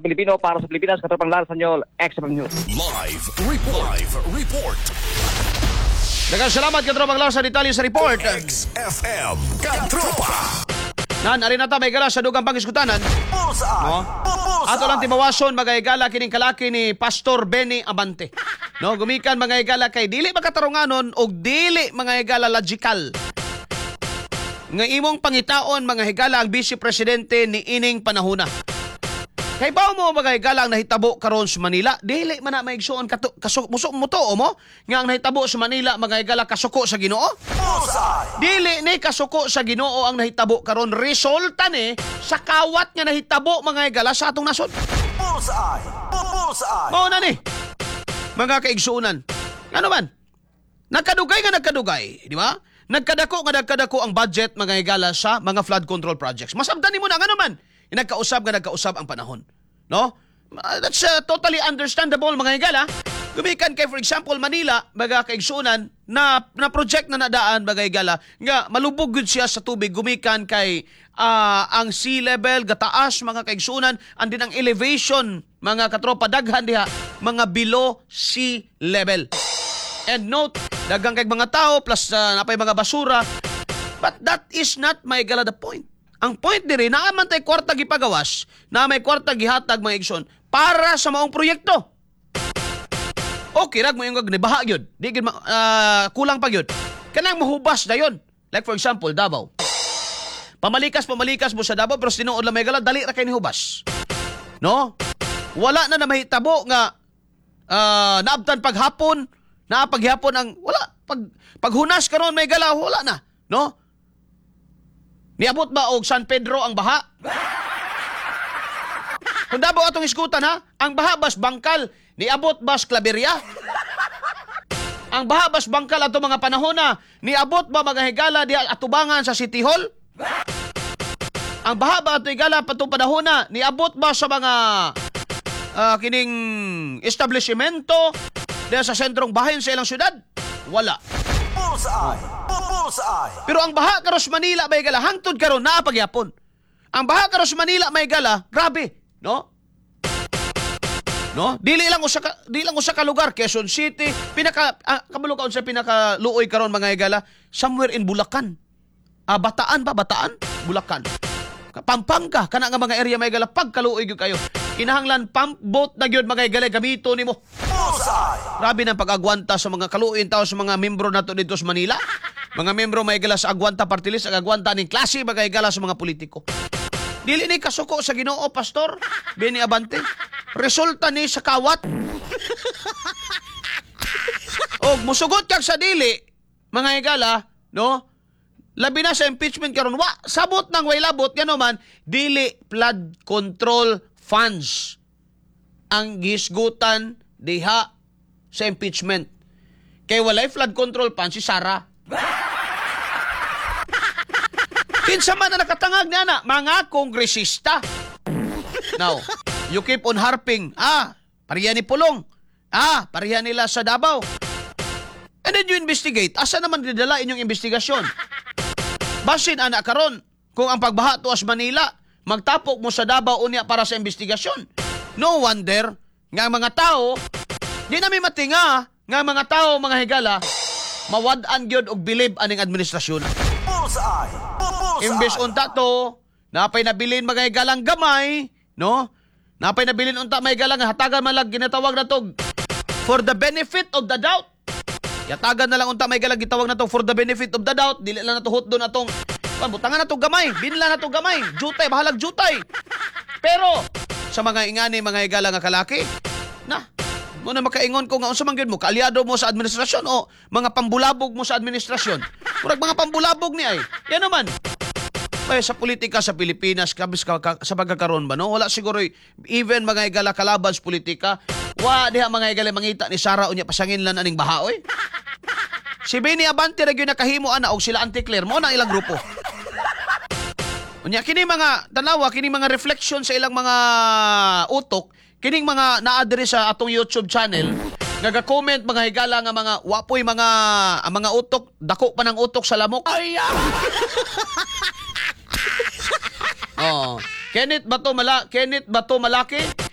Pilipino para sa Pilipinas, Katropang Lal Sanyol, XFM News. Live report. Daghang salamat Katropang Lal sa detalye sa report. XFM Katropa. Ari na ta may gala sa dugang pangiskutanan. No? Ato lang timawason magayagala kining kalaki ni Pastor Benny Abante. No, gumikan magayagala kay dili makatarunganon og dili magayagala logical. Nga imong pangitaon mga higala ang Vice Presidente ni ining panahona. Kay bao mo magayagala ang nahitabo karon sa Manila, dili man na maigsuon musok mo to mo nga ang nahitabo sa Manila magayagala kasuko sa Ginoo. Dili ni kasuko sa Ginoo ang nahitabo karon, resulta ni sa kawat nga nahitabo magayagala sa atong nasod. Mao na ni mga kaigsuunan. Ano man? Nagkadugay, di ba? Nagkadako ang budget mga higala sa mga flood control projects. Masabdan mo na ano man. Nagkausap ang panahon. No? That's totally understandable mga higala. Gumikan kay for example Manila, mga kaigsuunan na project na nadaan mga higala nga malubog gud siya sa tubig gumikan kay ang sea level gataas mga kaigsuunan andin ang elevation mga katropa daghan diha mga below sea level. And note, daghang kay mga tao plus napay mga basura. But that is not my gala the point. Ang point diri naaman tay kwarta gipagawas, na may kwarta gihatag mga igsoon para sa maong proyekto. Okay, rag mo yung gagnibaha gyud. Di gyud kulang pa gyud. Kanang mahubas dayon. Like for example, Davao. Pamalikas mo sa Davao pero tinuod lang may gala dali ra kay ni hubas. No? Wala na mahitabo nga naabtan paghapon ang wala paghunas karon may gala wala na, no? Niabot ba og San Pedro ang baha? Kung Davao atong iskutan ha, ang baha bas bangkal, niabot bas Claveria? Ang baha bas bangkal ato mga panahon na, niabot ba mga higala di atubangan sa City Hall? Ang baha ba ato higala patong panahon na, niabot ba sa mga kining establishmento diya sa sentrong bahin sa ilang syudad? Wala. Pero ang baha karos Manila may gala hangtod karon naa pagyapon. Ang baha karos Manila may gala, grabe, no? No? Dili lang usa ka lugar, Quezon City, kabulukan sa pinakaluoy karon mga higala, somewhere in Bulacan. Bataan, Bulacan. Pampanga kana nga mga area may gala pagkaluoy gyud kayo. Kinahanglan pump boat na gyud mga higala gamito nimo. Grabe nang pag-agwanta sa mga kaluoy tao sa mga membro nato dito sa Manila. Mga membro may gala sa agwanta party list, agwanta ning klase mga higala sa mga politiko. Dili ni kasuko sa Ginoo, Pastor Benny Abante. Resulta ni sa kawat. Og musugot kag sa dili, mga higala, no? Labi na sa impeachment karon wa sabot nang way labot ngano man dili flood control funds ang gisgutan diha sa impeachment. Kay walay flood control funds si Sara. Kinsa man na nakatangag niya na mga kongresista. Now, you keep on harping. Parihan ni Pulong. Parihan nila sa Davao. And then you investigate. Asa naman didala inyong investigasyon? Basin anak karon kung ang pagbaha tuas Manila, magtapok mo sa Davao unya para sa investigasyon. No wonder nga mga tao, di namin matinga nga mga tao mga higala, mawad-an gyud og bilib aning administrasyon. Imbes unta to, napay nabilin mga higalang gamay, no? Napay nabilin unta may higalang hatagan man lang ginatawag na to for the benefit of the doubt. Yatagan na lang unta may higalang gitawag na to for the benefit of the doubt. Dili lang na to hot doon atong butangan na to gamay, binla na to gamay, jutay, bahalag jutay. Pero sa mga ingani mga higala nga kalaki, na mo na makaingon ko nga unsa man gyud mo kaalyado mo sa administrasyon o mga pambulabog mo sa administrasyon. Murag mga pambulabog ni ay. Yan naman. Ay, sa politika sa Pilipinas kabis sa pagkakaroon ba no? Wala siguro even mga higala kalaban sa politika. Wa diha mga higala mangita ni Sara unya pasangin lan aning baha oy. Si Benny Abante ra gyud nakahimo ana og sila Anti-Claire mo na ilang grupo. Unya kini mga tanawa, kini mga reflection sa ilang mga utok, kining mga naa-diri sa atong YouTube channel, naga-comment mga higala nga mga wapoy mga utok, dako pa ng utok sa lamok. Ay! Kenneth Bato Malaki,